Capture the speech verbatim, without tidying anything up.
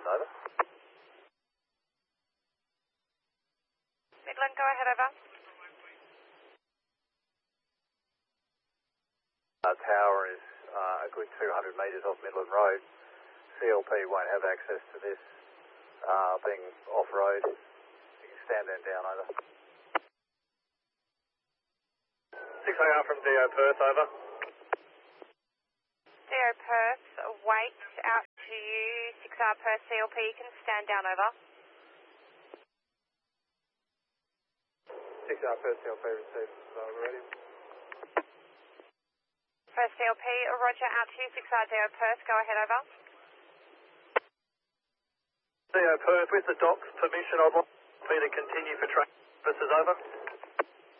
Midland, over. Midland, go ahead, over. Uh, tower is uh, a good two hundred metres off Midland Road. C L P won't have access to this, uh, being off-road. You can stand them down, over. six A R from D O Perth, over. D O Perth, wait out to you, six R Perth C L P, you can stand down, over. six R Perth C L P received, over, ready. First C L P, roger, out to you, six R D O Perth, go ahead, over. D O Perth, with the doc's permission, I'd like me to continue for train services, over.